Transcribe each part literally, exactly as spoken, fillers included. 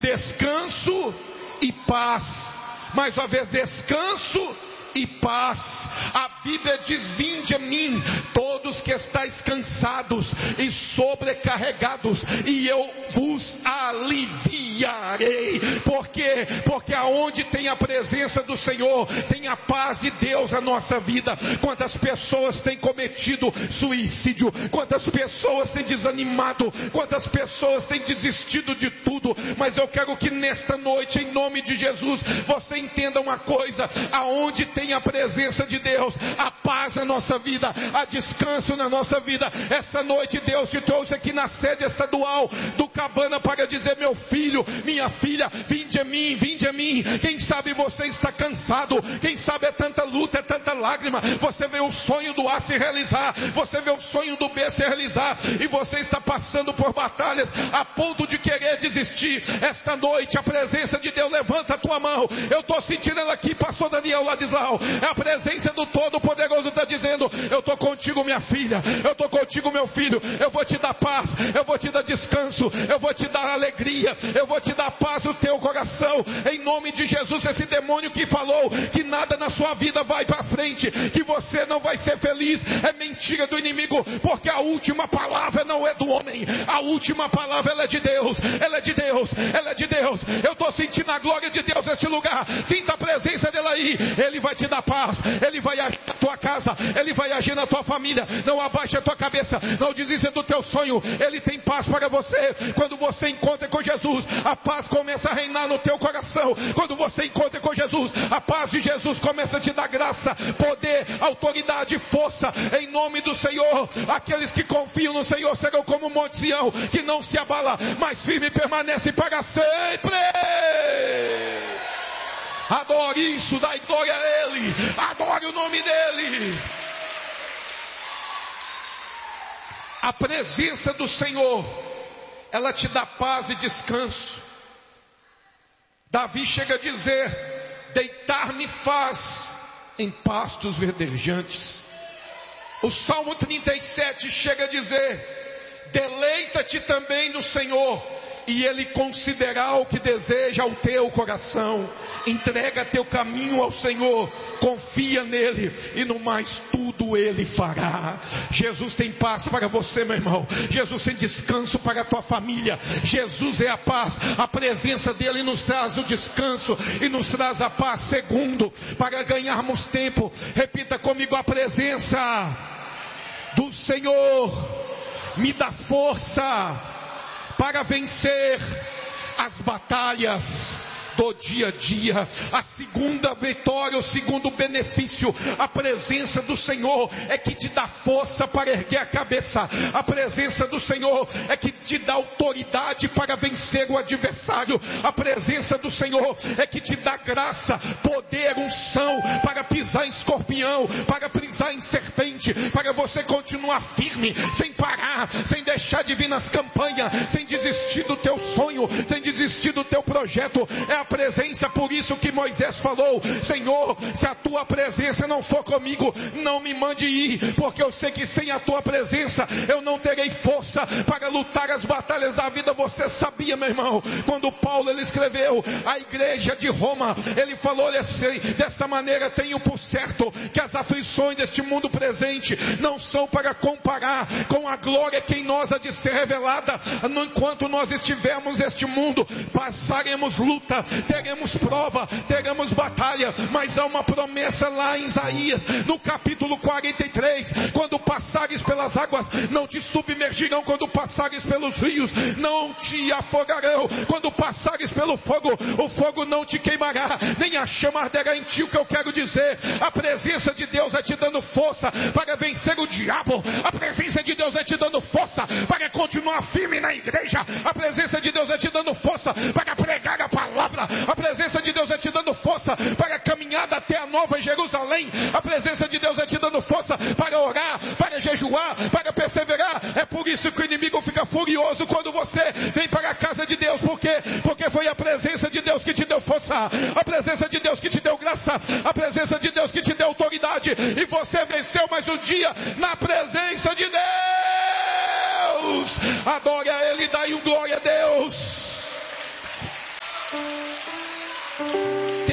descanso e paz. Mais uma vez, descanso e paz. A Bíblia diz: vinde a mim, todos que estáis cansados e sobrecarregados, e eu vos aliviarei. Por quê? Porque aonde tem a presença do Senhor, tem a paz de Deus na nossa vida. Quantas pessoas têm cometido suicídio, quantas pessoas têm desanimado, quantas pessoas têm desistido de tudo. Mas eu quero que nesta noite, em nome de Jesus, você entenda uma coisa: aonde tem a presença de Deus, a paz na nossa vida, a descanso na nossa vida. Essa noite Deus te trouxe aqui na sede estadual do Cabana para dizer: meu filho, minha filha, vinde a mim, vinde a mim. Quem sabe você está cansado, quem sabe é tanta luta, é tanta lágrima. Você vê o sonho do A se realizar, você vê o sonho do B se realizar, e você está passando por batalhas a ponto de querer desistir. Esta noite a presença de Deus, levanta a tua mão. Eu estou sentindo ela aqui, pastor Daniel Ladislau. É a presença do Todo-Poderoso, está dizendo: eu estou contigo, minha filha, eu estou contigo, meu filho. Eu vou te dar paz, eu vou te dar descanso, eu vou te dar alegria, eu vou te dar paz no teu coração, em nome de Jesus. Esse demônio que falou que nada na sua vida vai para frente, que você não vai ser feliz, é mentira do inimigo, porque a última palavra não é do homem, a última palavra ela é de Deus, ela é de Deus, ela é de Deus. Eu estou sentindo a glória de Deus neste lugar. Sinta a presença dele aí. Ele vai te dar paz, ele vai agir na tua casa, ele vai agir na tua família. Não abaixe a tua cabeça, não desista do teu sonho. Ele tem paz para você. Quando você encontra com Jesus, a paz começa a reinar no teu coração. Quando você encontra com Jesus, a paz de Jesus começa a te dar graça, poder, autoridade, força, em nome do Senhor. Aqueles que confiam no Senhor serão como o Monte Sião, que não se abala, mas firme permanece para sempre. Adore isso, dai glória a Ele, adore o nome dEle. A presença do Senhor, ela te dá paz e descanso. Davi chega a dizer: deitar-me faz em pastos verdejantes. O Salmo trinta e sete chega a dizer: deleita-te também no Senhor, e Ele concederá o que deseja ao teu coração. Entrega teu caminho ao Senhor, confia nele, e no mais tudo Ele fará. Jesus tem paz para você, meu irmão. Jesus tem descanso para a tua família. Jesus é a paz. A presença dele nos traz o descanso e nos traz a paz. Segundo, para ganharmos tempo, repita comigo: a presença do Senhor me dá força para vencer as batalhas do dia a dia. A segunda vitória, o segundo benefício, a presença do Senhor é que te dá força para erguer a cabeça. A presença do Senhor é que te dá autoridade para vencer o adversário. A presença do Senhor é que te dá graça, poder, unção para pisar em escorpião, para pisar em serpente, para você continuar firme, sem parar, sem deixar de vir nas campanhas, sem desistir do teu sonho, sem desistir do teu projeto. É a presença, por isso que Moisés falou: Senhor, se a tua presença não for comigo, não me mande ir, porque eu sei que sem a tua presença eu não terei força para lutar as batalhas da vida. Você sabia, meu irmão, quando Paulo ele escreveu a igreja de Roma, ele falou desse, desta maneira: tenho por certo que as aflições deste mundo presente não são para comparar com a glória que em nós há de ser revelada. Enquanto nós estivermos neste mundo, passaremos luta, teremos prova, teremos batalha, mas há uma promessa lá em Isaías, no capítulo quarenta e três: quando passares pelas águas, não te submergirão; quando passares pelos rios, não te afogarão; quando passares pelo fogo, o fogo não te queimará, nem a chama arderá em ti. O que eu quero dizer, a presença de Deus é te dando força para vencer o diabo. A presença de Deus é te dando força para continuar firme na igreja. A presença de Deus é te dando força para pregar a palavra. A presença de Deus é te dando força para a caminhada até a Nova Jerusalém. A presença de Deus é te dando força para orar, para jejuar, para perseverar. É por isso que o inimigo fica furioso quando você vem para a casa de Deus. Por quê? Porque foi a presença de Deus que te deu força, a presença de Deus que te deu graça, a presença de Deus que te deu autoridade, e você venceu mais um dia na presença de Deus. Adore a Ele, dai um glória a Deus.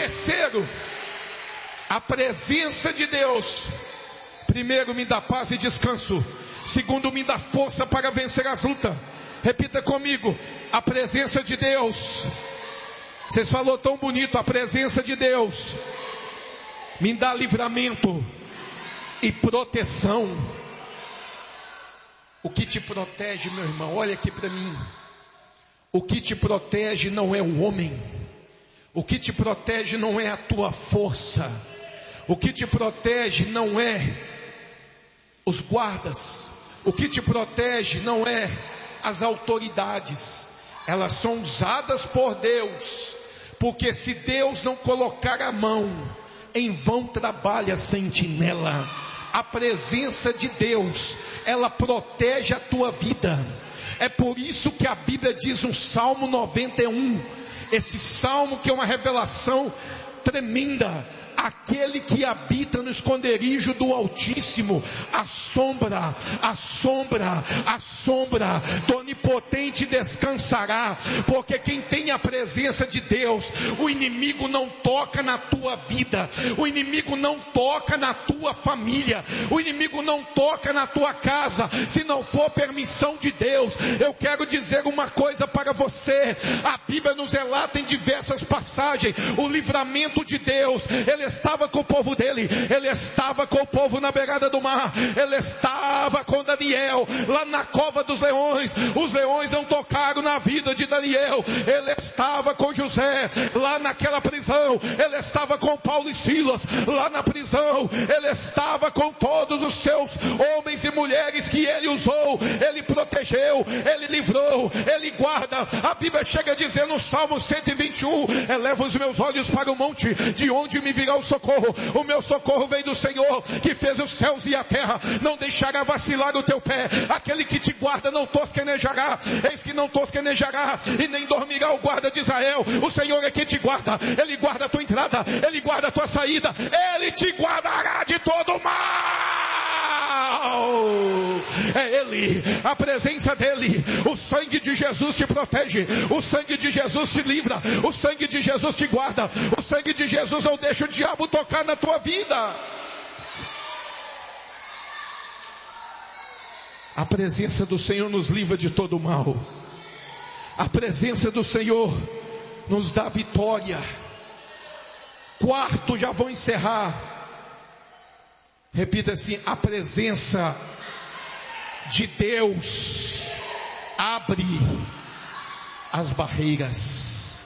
Terceiro, a presença de Deus, primeiro, me dá paz e descanso. Segundo, me dá força para vencer as lutas. Repita comigo, a presença de Deus. Vocês falou tão bonito, a presença de Deus me dá livramento e proteção. O que te protege, meu irmão, olha aqui para mim. O que te protege não é o homem. O que te protege não é a tua força. O que te protege não é os guardas. O que te protege não é as autoridades. Elas são usadas por Deus. Porque se Deus não colocar a mão, em vão trabalha a sentinela. A presença de Deus, ela protege a tua vida. É por isso que a Bíblia diz no Salmo noventa e um, esse salmo que é uma revelação tremenda: aquele que habita no esconderijo do Altíssimo, a sombra, a sombra, a sombra do Onipotente descansará. Porque quem tem a presença de Deus, o inimigo não toca na tua vida, o inimigo não toca na tua família, o inimigo não toca na tua casa, se não for permissão de Deus. Eu quero dizer uma coisa para você, a Bíblia nos relata em diversas passagens, o livramento de Deus. Ele estava com o povo dele, ele estava com o povo na beirada do mar, ele estava com Daniel, lá na cova dos leões, os leões não tocaram na vida de Daniel, ele estava com José, lá naquela prisão, ele estava com Paulo e Silas, lá na prisão, ele estava com todos os seus homens e mulheres que ele usou, ele protegeu, ele livrou, ele guarda. A Bíblia chega a dizer no Salmo cento e vinte e um, eleva os meus olhos para o monte, de onde me virá o socorro? O meu socorro vem do Senhor, que fez os céus e a terra. Não deixará vacilar o teu pé. Aquele que te guarda não tosquenejará. Eis que não tosquenejará e nem dormirá o guarda de Israel. O Senhor é quem te guarda. Ele guarda a tua entrada, ele guarda a tua saída, ele te guardará de todo mal. É ele, a presença dele, o sangue de Jesus te protege, o sangue de Jesus te livra, o sangue de Jesus te guarda, o sangue de Jesus não deixa o diabo tocar na tua vida. A presença do Senhor nos livra de todo mal. A presença do Senhor nos dá vitória. Quarto, já vou encerrar. Repita assim: a presença de Deus abre as barreiras.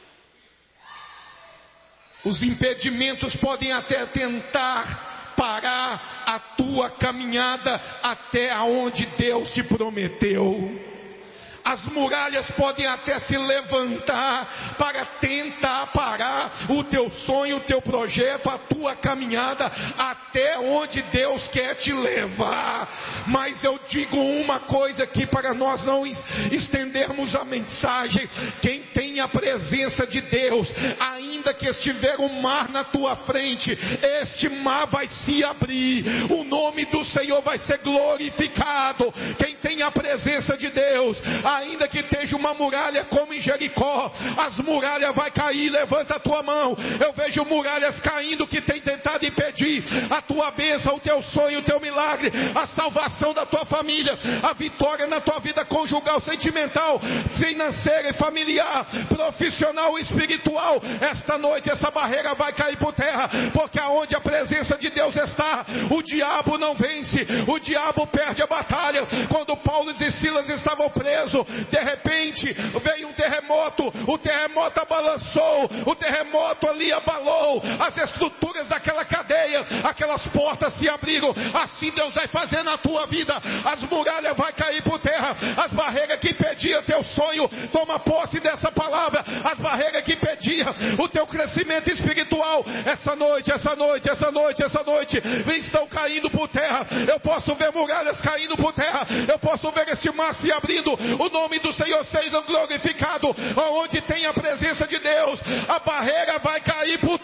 Os impedimentos podem até tentar parar a tua caminhada até aonde Deus te prometeu. As muralhas podem até se levantar para tentar parar o teu sonho, o teu projeto, a tua caminhada até onde Deus quer te levar. Mas eu digo uma coisa aqui para nós não estendermos a mensagem: quem tem a presença de Deus, ainda que estiver um mar na tua frente, este mar vai se abrir, o nome do Senhor vai ser glorificado. Quem tem a presença de Deus, ainda que esteja uma muralha como em Jericó, as muralhas vai cair. Levanta a tua mão. Eu vejo muralhas caindo que tem tentado impedir a tua bênção, o teu sonho, o teu milagre, a salvação da tua família, a vitória na tua vida conjugal, sentimental, financeira e familiar, profissional e espiritual. Esta noite essa barreira vai cair por terra, porque aonde a presença de Deus está, o diabo não vence, o diabo perde a batalha. Quando Paulo e Silas estavam presos, de repente veio um terremoto, o terremoto abalançou, o terremoto ali abalou as estruturas daquela cadeia, aquelas portas se abriram. Assim Deus vai fazer na tua vida, as muralhas vai cair por terra, as barreiras que impediam teu sonho, toma posse dessa palavra, as barreiras que impediam o teu crescimento espiritual, essa noite, essa noite, essa noite, essa noite, estão caindo por terra. Eu posso ver muralhas caindo por terra, eu posso ver este mar se abrindo. O nome do Senhor seja glorificado. Onde tem a presença de Deus, a barreira vai cair por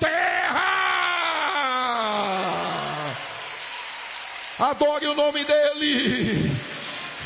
terra. Adore o nome dele.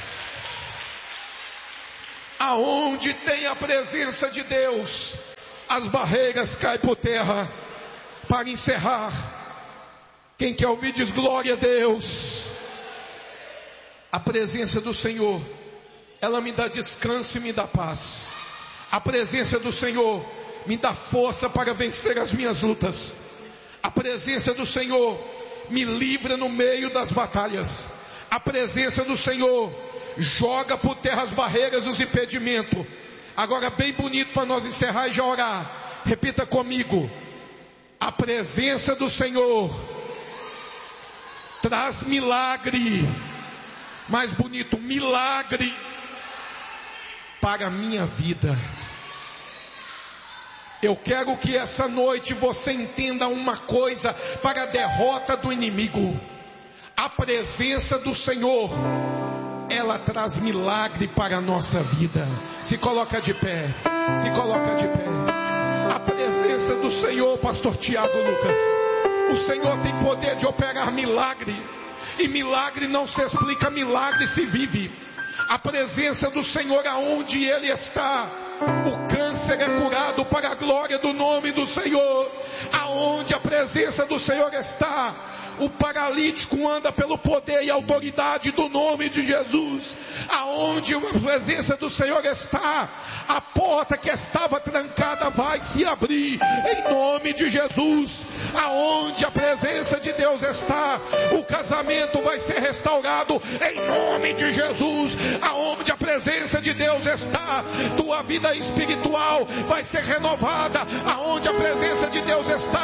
Aonde tem a presença de Deus, as barreiras caem por terra. Para encerrar, quem quer ouvir diz glória a Deus. A presença do Senhor, ela me dá descanso e me dá paz. A presença do Senhor me dá força para vencer as minhas lutas. A presença do Senhor me livra no meio das batalhas. A presença do Senhor joga por terra as barreiras e os impedimentos. Agora bem bonito para nós encerrar e já orar. Repita comigo. A presença do Senhor traz milagre. Mais bonito, milagre para a minha vida. Eu quero que essa noite você entenda uma coisa para a derrota do inimigo. A presença do Senhor, ela traz milagre para a nossa vida. Se coloca de pé, se coloca de pé. A presença do Senhor, pastor Tiago Lucas, o Senhor tem poder de operar milagre. E milagre não se explica, milagre se vive. A presença do Senhor aonde Ele está, o câncer é curado para a glória do nome do Senhor. Aonde a presença do Senhor está, o paralítico anda pelo poder e autoridade do nome de Jesus. Aonde a presença do Senhor está, a porta que estava trancada vai se abrir em nome de Jesus. Aonde a presença de Deus está, o casamento vai ser restaurado em nome de Jesus. Aonde a presença de Deus está, tua vida espiritual vai ser renovada. Aonde a presença de Deus está,